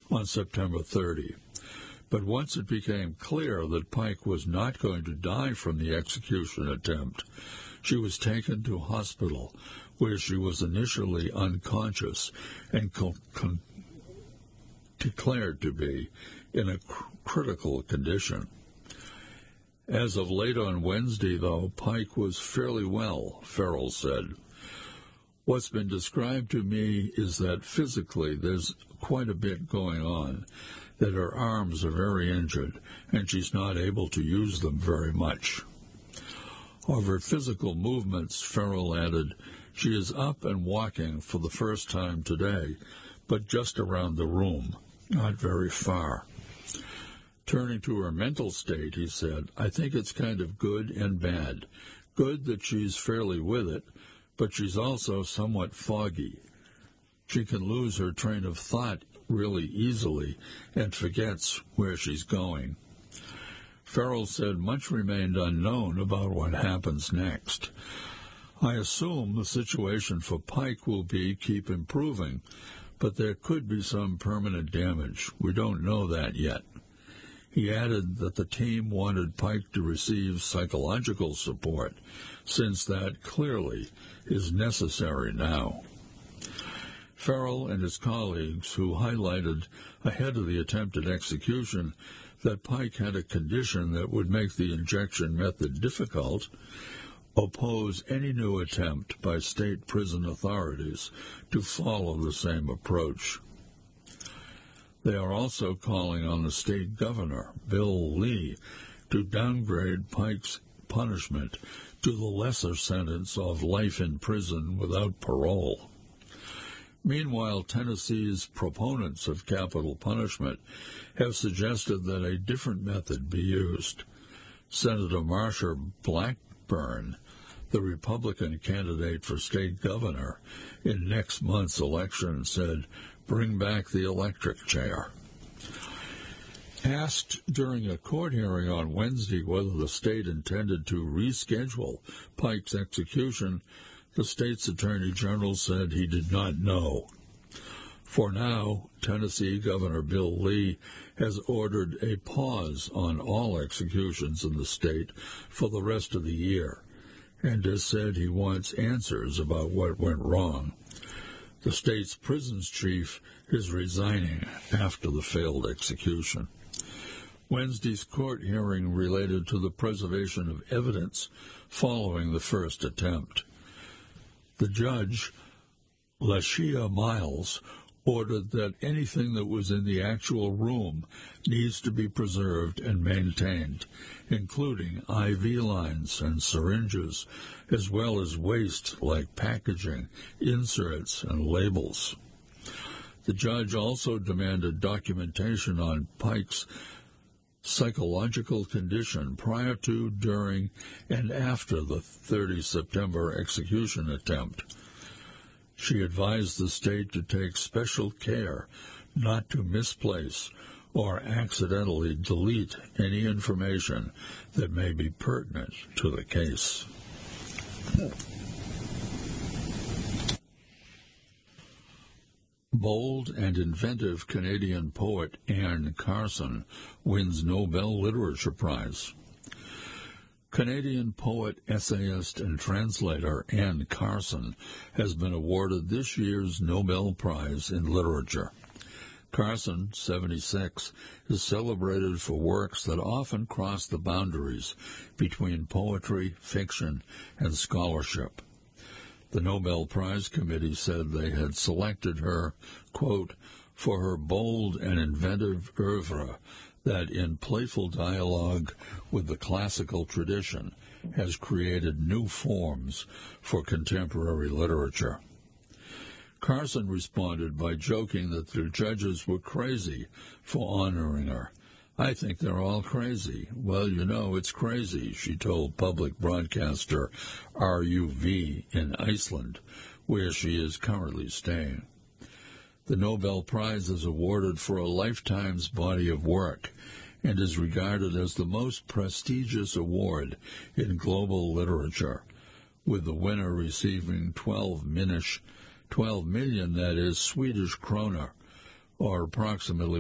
on September 30. But once it became clear that Pike was not going to die from the execution attempt, she was taken to hospital, where she was initially unconscious and declared to be in a critical condition. As of late on Wednesday, though, Pike was fairly well, Farrell said. What's been described to me is that physically there's quite a bit going on, that her arms are very injured, and she's not able to use them very much. Of her physical movements, Farrell added, she is up and walking for the first time today, but just around the room, not very far. Turning to her mental state, he said, I think it's kind of good and bad. Good that she's fairly with it, but she's also somewhat foggy. She can lose her train of thought really easily and forgets where she's going. Farrell said much remained unknown about what happens next. I assume the situation for Pike will be keep improving, but there could be some permanent damage. We don't know that yet. He added that the team wanted Pike to receive psychological support, since that clearly is necessary now. Farrell and his colleagues, who highlighted ahead of the attempted execution that Pike had a condition that would make the injection method difficult, oppose any new attempt by state prison authorities to follow the same approach. They are also calling on the state governor, Bill Lee, to downgrade Pike's punishment to the lesser sentence of life in prison without parole. Meanwhile, Tennessee's proponents of capital punishment have suggested that a different method be used. Senator Marsha Blackburn, the Republican candidate for state governor in next month's election, said, bring back the electric chair. Asked during a court hearing on Wednesday whether the state intended to reschedule Pike's execution, the state's attorney general said he did not know. For now, Tennessee Governor Bill Lee has ordered a pause on all executions in the state for the rest of the year, and has said he wants answers about what went wrong. The state's prisons chief is resigning after the failed execution. Wednesday's court hearing related to the preservation of evidence following the first attempt. The judge, Lashia Miles, ordered that anything that was in the actual room needs to be preserved and maintained, including IV lines and syringes, as well as waste like packaging, inserts, and labels. The judge also demanded documentation on Pike's psychological condition prior to, during, and after the 30 September execution attempt. She advised the state to take special care not to misplace or accidentally delete any information that may be pertinent to the case. Bold and inventive Canadian poet Anne Carson wins Nobel Literature Prize. Canadian poet, essayist, and translator Anne Carson has been awarded this year's Nobel Prize in Literature. Carson, 76, is celebrated for works that often cross the boundaries between poetry, fiction, and scholarship. The Nobel Prize Committee said they had selected her, quote, for her bold and inventive oeuvre that, in playful dialogue with the classical tradition, has created new forms for contemporary literature. Carson responded by joking that the judges were crazy for honoring her. I think they're all crazy. Well, you know, it's crazy, she told public broadcaster RUV in Iceland, where she is currently staying. The Nobel Prize is awarded for a lifetime's body of work and is regarded as the most prestigious award in global literature, with the winner receiving 12 million, that is, Swedish kroner, or approximately